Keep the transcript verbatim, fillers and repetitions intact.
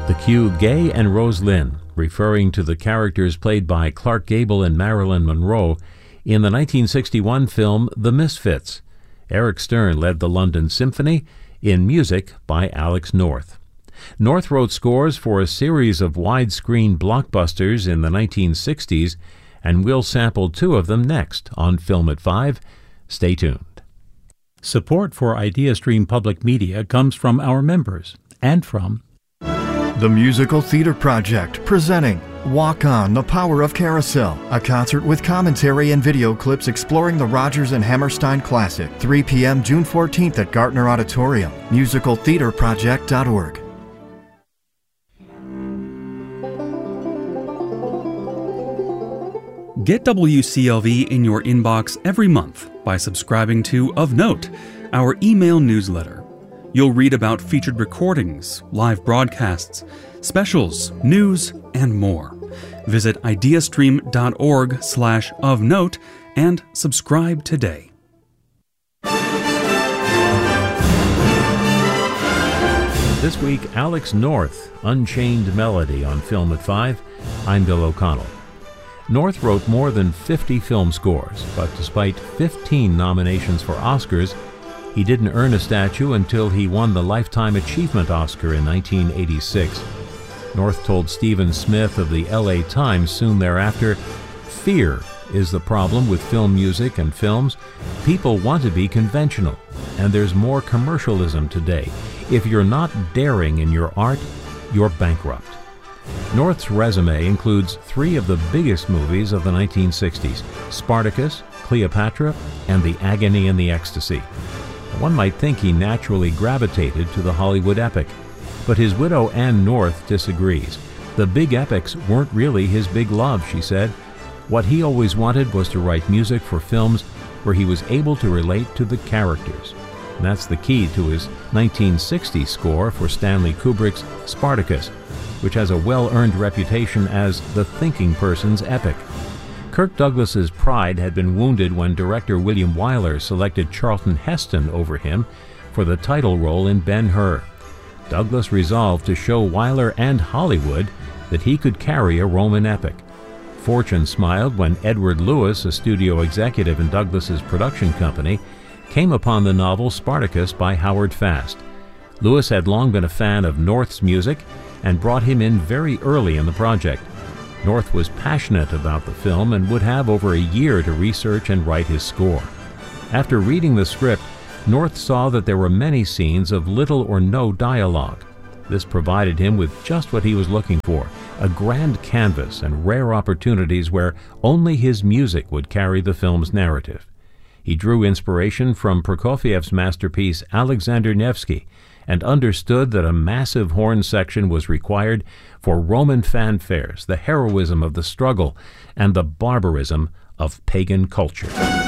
The cue Gay and Rose Lynn, referring to the characters played by Clark Gable and Marilyn Monroe in the nineteen sixty-one film The Misfits. Eric Stern led the London Symphony, in music by Alex North. North wrote scores for a series of widescreen blockbusters in the nineteen sixties, and we'll sample two of them next on Film at Five. Stay tuned. Support for IdeaStream Public Media comes from our members and from The Musical Theater Project, presenting Walk On, The Power of Carousel, a concert with commentary and video clips exploring the Rodgers and Hammerstein classic, three p.m. June fourteenth at Gartner Auditorium, musical theater project dot org. Get W C L V in your inbox every month by subscribing to Of Note, our email newsletter. You'll read about featured recordings, live broadcasts, specials, news, and more. Visit ideastream.org slash of note and subscribe today. This week, Alex North, Unchained Melody on Film at Five. I'm Bill O'Connell. North wrote more than fifty film scores, but despite fifteen nominations for Oscars, he didn't earn a statue until he won the Lifetime Achievement Oscar in nineteen eighty-six. North told Stephen Smith of the L A Times soon thereafter, "Fear is the problem with film music and films. People want to be conventional, and there's more commercialism today. If you're not daring in your art, you're bankrupt." North's resume includes three of the biggest movies of the nineteen sixties, Spartacus, Cleopatra, and The Agony and the Ecstasy. One might think he naturally gravitated to the Hollywood epic, but his widow Ann North disagrees. The big epics weren't really his big love, she said. What he always wanted was to write music for films where he was able to relate to the characters. And that's the key to his nineteen sixty score for Stanley Kubrick's Spartacus, which has a well-earned reputation as the thinking person's epic. Kirk Douglas's pride had been wounded when director William Wyler selected Charlton Heston over him for the title role in Ben-Hur. Douglas resolved to show Wyler and Hollywood that he could carry a Roman epic. Fortune smiled when Edward Lewis, a studio executive in Douglas's production company, came upon the novel Spartacus by Howard Fast. Lewis had long been a fan of North's music and brought him in very early in the project. North was passionate about the film and would have over a year to research and write his score. After reading the script, North saw that there were many scenes of little or no dialogue. This provided him with just what he was looking for, a grand canvas and rare opportunities where only his music would carry the film's narrative. He drew inspiration from Prokofiev's masterpiece Alexander Nevsky and understood that a massive horn section was required for Roman fanfares, the heroism of the struggle, and the barbarism of pagan culture.